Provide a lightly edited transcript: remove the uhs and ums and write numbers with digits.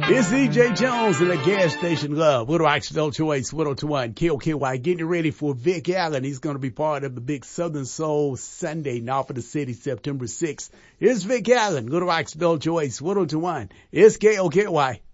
It's EJ Jones in the gas station love. Little Oxford Choice, 102.1 KOKY. Getting ready for Vic Allen. He's going to be part of the big Southern Soul Sunday, North of the City, September 6th. It's Vic Allen, Little Oxford Choice, 102.1. It's KOKY.